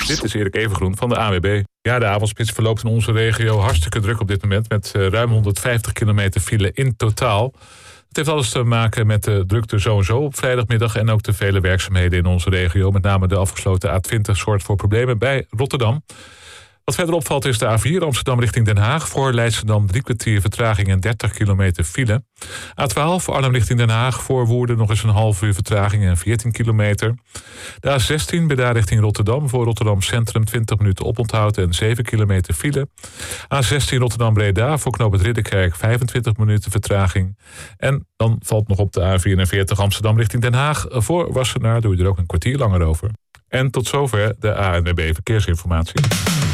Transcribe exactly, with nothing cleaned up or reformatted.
Dit is Erik Evengroen van de A N W B. Ja, de avondspits verloopt in onze regio hartstikke druk op dit moment, met uh, ruim honderdvijftig kilometer file in totaal. Het heeft alles te maken met de drukte sowieso op vrijdagmiddag en ook de vele werkzaamheden in onze regio. Met name de afgesloten A twintig zorgt voor problemen bij Rotterdam. Wat verder opvalt is de A vier Amsterdam richting Den Haag. Voor Leidschendam drie kwartier vertraging en dertig kilometer file. A twaalf Arnhem richting Den Haag. Voor Woerden nog eens een half uur vertraging en veertien kilometer. De A zestien Breda richting Rotterdam. Voor Rotterdam Centrum twintig minuten oponthoud en zeven kilometer file. A zestien Rotterdam Breda. Voor knooppunt Ridderkerk vijfentwintig minuten vertraging. En dan valt nog op de A vierenveertig Amsterdam richting Den Haag. Voor Wassenaar doe je er ook een kwartier langer over. En tot zover de A N W B Verkeersinformatie.